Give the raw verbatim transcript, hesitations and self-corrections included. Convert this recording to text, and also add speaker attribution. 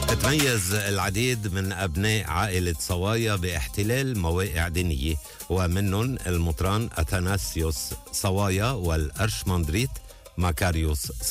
Speaker 1: تتميز العديد من أبناء عائلة صوايا باحتلال مواقع دينية، ومنهم المطران أثناسيوس صوايا والأرشمندريت ماكاريوس